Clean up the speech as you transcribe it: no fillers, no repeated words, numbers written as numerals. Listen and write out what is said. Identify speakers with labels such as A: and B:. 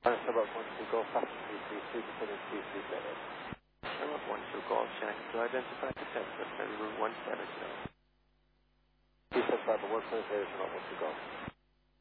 A: Suburb 12 Golf, Papa 332, descending 237.
B: Suburb 12 Golf, Yankee to identify the sensor, Ferry Route 170.
A: 275, work clear, Suburb 12 Golf.